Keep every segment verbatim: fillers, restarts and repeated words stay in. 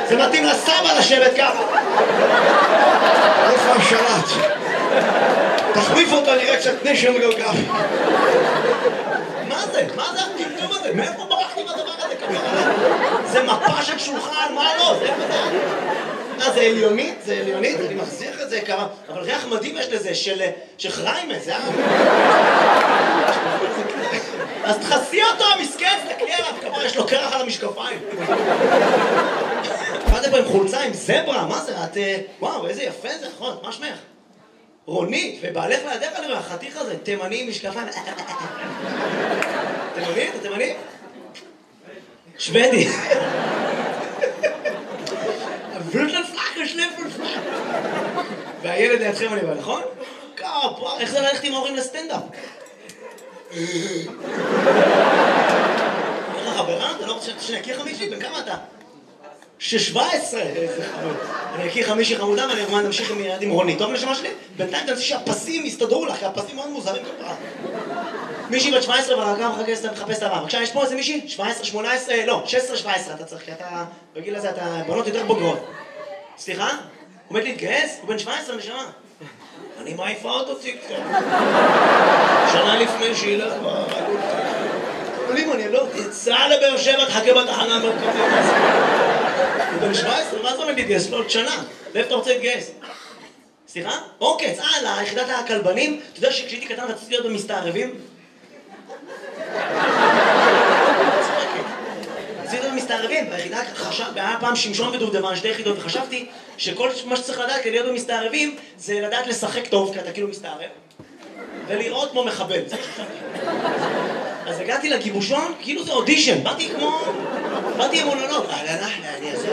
זה מתאים לסבא לשבת ככה. איפה השלט? תחליף אותו, נראה קצת נשם גלגל. מה זה? מה זה הטמטום הזה? מאיפה ברחתי מהדבר הזה? זה מפה של שולחן, מה לא? זה מדע. אה, זה עליונית? זה עליונית? אני מחזיר את זה כמה... אבל ריח מדהים יש לזה, של חריימה, זה... אז תחסי אותו, המסכן, תקלי עליו, כמה יש לו קרח על המשקפיים. באתם פה עם חולצה, עם זברה, מה זה? את... וואו, איזה יפה זה, נכון, מה שמך? רונית, ובעלך לידך עליו, החתיך הזה, תימני עם משקפיים. תימני? אתה תימני? שוודי. והילד לידכם אני בא, נכון? כפה, איך זה ללכת עם ההורים לסטנדאפ? איך החברה? אתה לא רוצה שאני אכיר מישהי? בן כמה אתה? שש-שבע עשרה! איזה חמוד. אני אכיר חמישי חמודה ואני אגמן נמשיך עם ילד עם רונית. טוב לשמה שלי? בינתיים תנסי שהפסים יסתדרו לך, כי הפסים מאוד מוזרים כפרה. מישהי בת שבע עשרה והרגע מחפש את הבא. בבקשה, יש פה איזה מישהי? שבע עשרה, שמונה עשרה, לא, שש עשרה, שבע עשרה אתה צריך, כי אתה... בגיל הזה אתה בנות יותר בוגרות. סליחה? הוא עומד להתגייס? הוא בן שבע עשרה נשמה. אני מעיפה אותו ציקצה. שנה לפני שילך ברגול. אבל אם אני לא... תצא לבאר שבע, תחכה בתחנה המרכזית. הוא בן שבע עשרה, מה זה עומד להתגייס? לא, עוד שנה. לאיפה אתה רוצה להתגייס? סליחה? אוקיי, צאה, ליחידת הכלבנים. אתה יודע שכשהייתי קטן רציתי להיות במסתערבים? רציתי להיות במסתערבים. ביחידה היה פעם שמשון ודובדבן, שתי יחידות, וחשבתי שכל מה שצריך לדעת כדי להיות במסתערבים זה לדעת לשחק טוב, כי אתה כאילו מסתערב, ולראות כמו מחבל. אז הגעתי לגיבושון, כאילו זה אודישן, באתי כמו... באתי עם מונולוג. אהלן, אהלן, אני אעשה...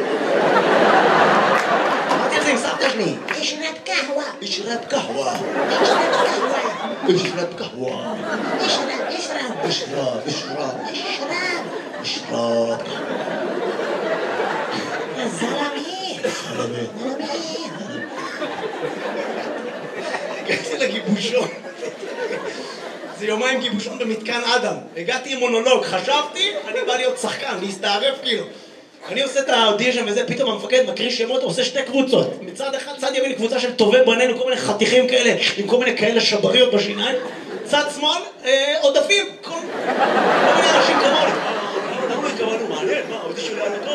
אמרתי על זה עם סבתא שלי. אשרת קהווה. אשרת קהווה. אשרת קהווה. אשרת קהווה. אשרת, אשרת. אשרת, אשרת. אשרת. אשרת. זלמי. זלמי. הגעתי לגיבושון. זה יומיים גיבושון במתקן אדם. הגעתי עם מונולוג, חשבתי, אני בא להיות שחקן, להסתערף כאילו. אני עושה את האודישן וזה, פתאום המפקד מקריא שמות, עושה שתי קבוצות. מצד אחד, צד ימין קבוצה של טובי בנינו, כל מיני חתיכים כאלה, עם כל מיני כאלה שבריות בשיניים. צד שמאל, עודפים, כל מיני אנשים כמוני. למה לא התכוונו? מעניין, מה, האודישן לא היה טוב?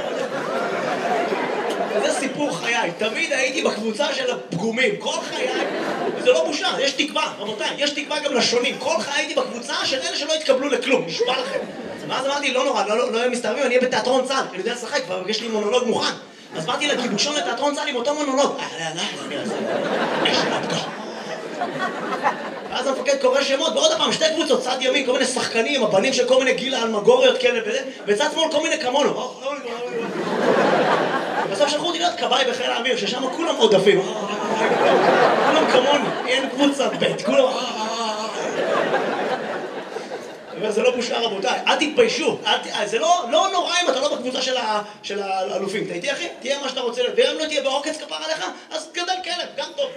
וזה סיפור חיי, תמיד הייתי בקבוצה של הפגומים, כל חיי, וזה לא בושה, יש תקווה, רבותיי, יש תקווה גם לשונים, כל חיי הייתי בקבוצה של אלה שלא התקבלו לכלום, נשבע לכם. ואז אמרתי, לא נורא, לא, לא, לא מסתערבים, אני אהיה בתיאטרון צה"ל, אני יודע לשחק, כבר יש לי מונולוג מוכן. אז באתי לגיבושון לתיאטרון צה"ל עם אותו מונולוג. אהלן, אהלן, אני אעשה, ואז המפקד קורא שמות, ועוד הפעם, שתי קבוצות, צד ימין, כל מיני שחקנים, הבנים של כל מיני גיל אלמגוריות כאלה וזה, וצד שמאל כל מיני כמונו. בסוף שלחו אותי להיות כבאי בחיל האוויר, ששם כולם עודפים. כולם כמוני, אין קבוצה בית, כולם... אבל זה לא בושה רבותיי, אל תתביישו, זה לא נורא אם אתה לא בקבוצה של האלופים. אתה איתי אחי? תהיה מה שאתה רוצה להיות, ואם לא תהיה בעוקץ כפר עליך, אז גדל כלב, גם טוב.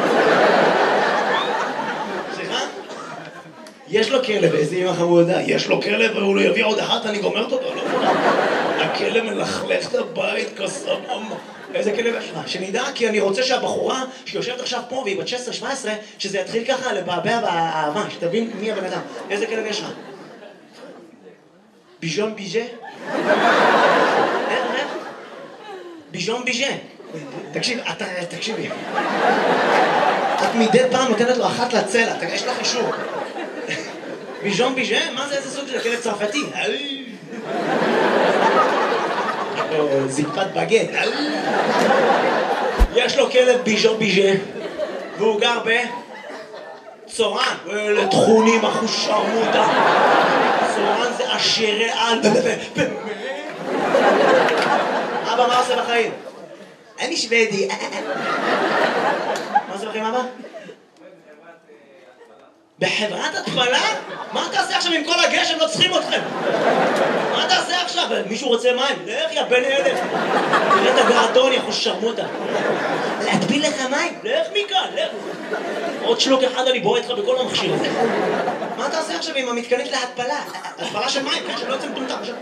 סליחה? יש לו כלב, איזה אמא חמודה, יש לו כלב והוא לא יביא עוד אחת, אני גומרת אותו, לא? הכלב מלכלך את הבית כסבבה. איזה כלב יש לך? שנדע, כי אני רוצה שהבחורה שיושבת עכשיו פה והיא בת שש עשרה שבע עשרה, שזה יתחיל ככה לבעבע באהבה, שתבין מי הבן אדם. איזה כלב יש לך? ביז'ון ביז'ה? איך, איך? ביז'ון ביז'ה. תקשיב, אתה, תקשיבי. את מדי פעם נותנת לו אחת לצלע, יש לך אישור. ביז'ון ביז'ה? מה זה, איזה סוג של כלב צרפתי? זקפת בגט. יש לו כלב ביז'ון ביז'ה והוא גר בצורן. אלה תכונים אחוש שרמוטה. צורן זה עשירי על. אבא, מה עושה בחיים? אני שוודי. מה עושה בחיים אבא? בחברת התפלה? מה תעשה עכשיו עם כל הגשם? לא צריכים אתכם. מה תעשה עכשיו? מישהו רוצה מים? לך יא בן אלף. תראה את הגרדון, יא חוש שרמוטה. להטביל לך מים? לך מכאן, לך. עוד שלוק אחד אני בועט לך בכל המכשיר הזה. מה תעשה עכשיו עם המתקנית להתפלה? התפלה של מים, כן, שלא יוצא מטומטם.